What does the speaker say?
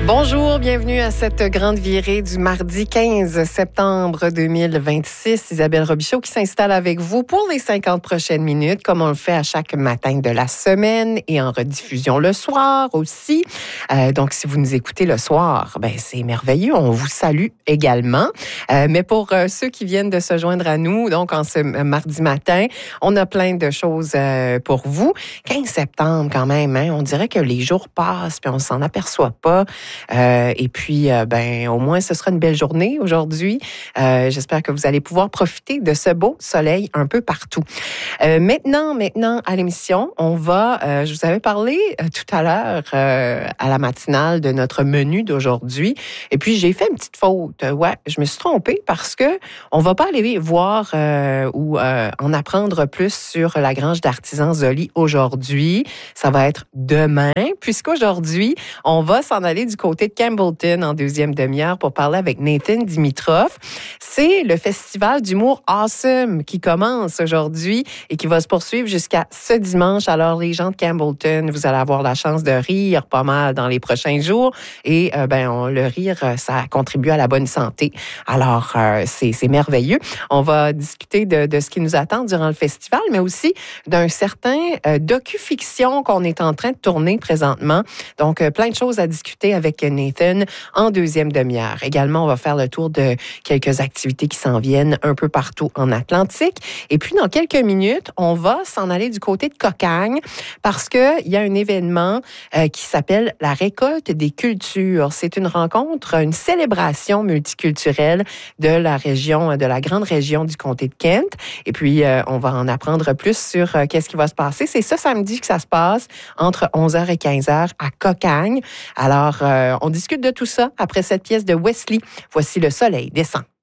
Bonjour, bienvenue à cette grande virée du mardi 15 septembre 2026. Isabelle Robichaud qui s'installe avec vous pour les 50 prochaines minutes, comme on le fait à chaque matin de la semaine et en rediffusion le soir aussi. Donc, si vous nous écoutez le soir, ben c'est merveilleux. On vous salue également. Mais pour ceux qui viennent de se joindre à nous, donc en ce mardi matin, on a plein de choses pour vous. 15 septembre quand même, hein, on dirait que les jours passent puis on s'en aperçoit pas. Et puis, au moins, ce sera une belle journée aujourd'hui. J'espère que vous allez pouvoir profiter de ce beau soleil un peu partout. Maintenant, à l'émission, on va, je vous avais parlé tout à l'heure à la matinale de notre menu d'aujourd'hui. Et puis, j'ai fait une petite faute. Ouais, je me suis trompée parce que on va pas aller voir ou en apprendre plus sur la grange d'artisans Zoli aujourd'hui. Ça va être demain, puisqu'aujourd'hui, on va s'en aller du côté de Campbellton en deuxième demi-heure pour parler avec Nathan Dimitrov. C'est le festival d'humour Awesome qui commence aujourd'hui et qui va se poursuivre jusqu'à ce dimanche. Alors, les gens de Campbellton, vous allez avoir la chance de rire pas mal dans les prochains jours. Et le rire, ça contribue à la bonne santé. Alors, c'est merveilleux. On va discuter de ce qui nous attend durant le festival, mais aussi d'un certain docu-fiction qu'on est en train de tourner présentement. Donc, plein de choses à discuter avec Nathan en deuxième demi-heure. Également, on va faire le tour de quelques activités qui s'en viennent un peu partout en Atlantique. Et puis, dans quelques minutes, on va s'en aller du côté de Cocagne parce qu'il y a un événement qui s'appelle la récolte des cultures. C'est une rencontre, une célébration multiculturelle de la région, de la grande région du comté de Kent. Et puis, on va en apprendre plus sur qu'est-ce qui va se passer. C'est ce samedi que ça se passe entre 11h et 15h à Cocagne. Alors, on discute de tout ça après cette pièce de Wesley. Voici Le soleil descend.